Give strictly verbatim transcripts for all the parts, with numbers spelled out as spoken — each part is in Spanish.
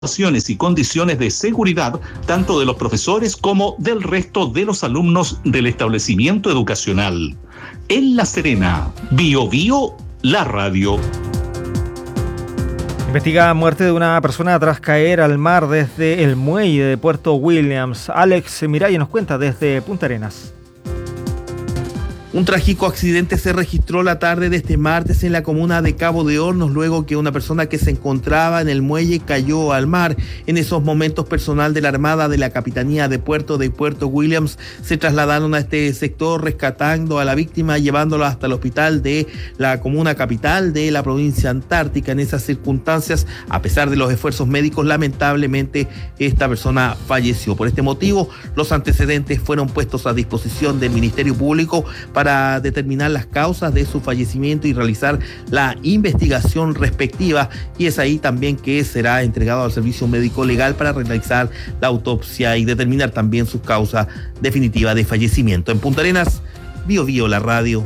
y condiciones de seguridad tanto de los profesores como del resto de los alumnos del establecimiento educacional. En La Serena, Bio Bio, la radio. Investiga muerte de una persona tras caer al mar desde el muelle de Puerto Williams. Alex Miraya nos cuenta desde Punta Arenas. Un trágico accidente se registró la tarde de este martes en la comuna de Cabo de Hornos, luego que una persona que se encontraba en el muelle cayó al mar. En esos momentos, personal de la Armada de la Capitanía de Puerto de Puerto Williams se trasladaron a este sector rescatando a la víctima, llevándola hasta el hospital de la comuna capital de la provincia antártica. En esas circunstancias, a pesar de los esfuerzos médicos, lamentablemente esta persona falleció. Por este motivo, los antecedentes fueron puestos a disposición del Ministerio Público para para determinar las causas de su fallecimiento y realizar la investigación respectiva, y es ahí también que será entregado al servicio médico legal para realizar la autopsia y determinar también su causa definitiva de fallecimiento. En Punta Arenas, Bio Bio, la radio.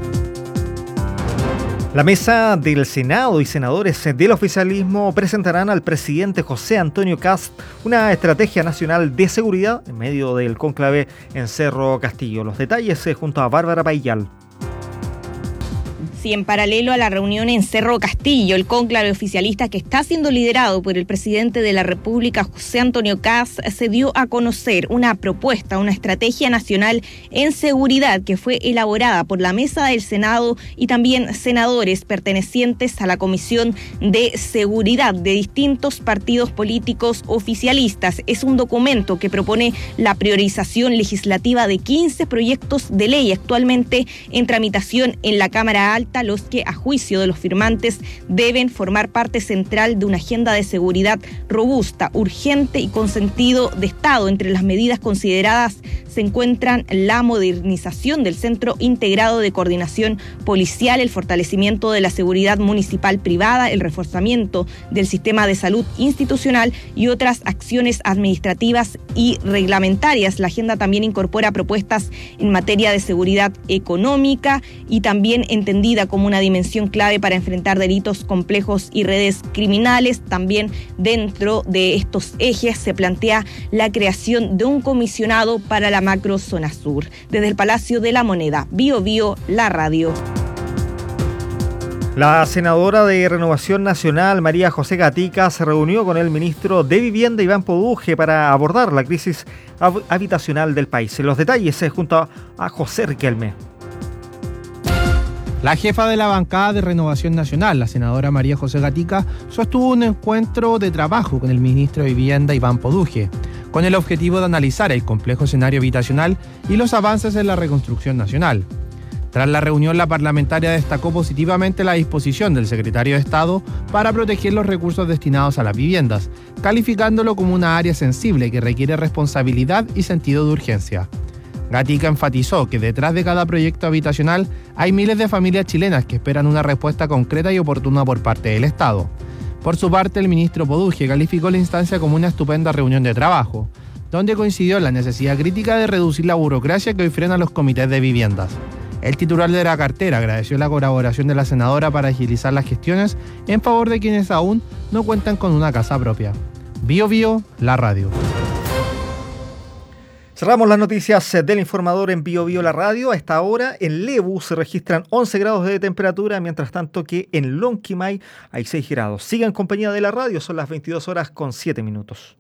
La mesa del Senado y senadores del oficialismo presentarán al presidente José Antonio Kast una estrategia nacional de seguridad en medio del cónclave en Cerro Castillo. Los detalles junto a Bárbara Paillal. Sí, en paralelo a la reunión en Cerro Castillo, el cónclave oficialista que está siendo liderado por el presidente de la República, José Antonio Kast, se dio a conocer una propuesta, una estrategia nacional en seguridad que fue elaborada por la mesa del Senado y también senadores pertenecientes a la Comisión de Seguridad de distintos partidos políticos oficialistas. Es un documento que propone la priorización legislativa de quince proyectos de ley actualmente en tramitación en la Cámara Alta, los que, a juicio de los firmantes, deben formar parte central de una agenda de seguridad robusta, urgente y con sentido de Estado. Entre las medidas consideradas se encuentran la modernización del Centro Integrado de Coordinación Policial, el fortalecimiento de la seguridad municipal privada, el reforzamiento del sistema de salud institucional y otras acciones administrativas y reglamentarias. La agenda también incorpora propuestas en materia de seguridad económica y también entendida como una dimensión clave para enfrentar delitos complejos y redes criminales. También dentro de estos ejes se plantea la creación de un comisionado para la macro zona sur. Desde el Palacio de la Moneda, Bio Bio, la radio. La senadora de Renovación Nacional, María José Gatica, se reunió con el ministro de Vivienda, Iván Poduje, para abordar la crisis habitacional del país. Los detalles junto a José Riquelme. La jefa de la bancada de Renovación Nacional, la senadora María José Gatica, sostuvo un encuentro de trabajo con el ministro de Vivienda, Iván Poduje, con el objetivo de analizar el complejo escenario habitacional y los avances en la reconstrucción nacional. Tras la reunión, la parlamentaria destacó positivamente la disposición del secretario de Estado para proteger los recursos destinados a las viviendas, calificándolo como una área sensible que requiere responsabilidad y sentido de urgencia. Gatica enfatizó que detrás de cada proyecto habitacional hay miles de familias chilenas que esperan una respuesta concreta y oportuna por parte del Estado. Por su parte, el ministro Poduje calificó la instancia como una estupenda reunión de trabajo, donde coincidió en la necesidad crítica de reducir la burocracia que hoy frena los comités de viviendas. El titular de la cartera agradeció la colaboración de la senadora para agilizar las gestiones en favor de quienes aún no cuentan con una casa propia. Bio Bio, la radio. Cerramos las noticias del informador en Bio Bio, la radio. A esta hora en Lebu se registran once grados de temperatura, mientras tanto que en Lonquimay hay seis grados. Sigan en compañía de la radio, son las veintidós horas con siete minutos.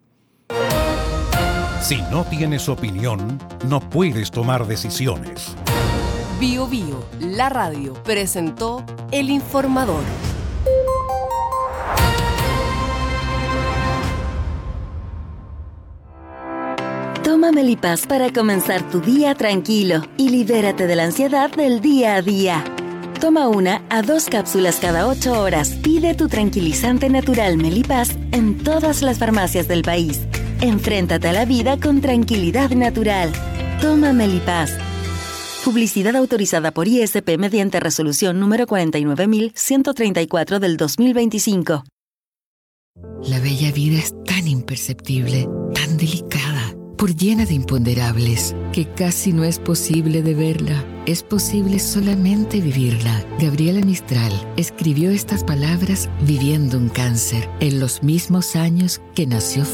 Si no tienes opinión, no puedes tomar decisiones. Bio Bio, la radio, presentó El Informador. Toma Melipaz para comenzar tu día tranquilo y libérate de la ansiedad del día a día. Toma una a dos cápsulas cada ocho horas. Pide tu tranquilizante natural Melipaz en todas las farmacias del país. Enfréntate a la vida con tranquilidad natural. Toma Melipaz. Publicidad autorizada por I S P mediante resolución número cuarenta y nueve mil ciento treinta y cuatro del dos mil veinticinco. La bella vida es tan imperceptible, tan delicada, por llena de imponderables, que casi no es posible de verla. es posible solamente vivirla. Gabriela Mistral escribió estas palabras viviendo un cáncer en los mismos años que nació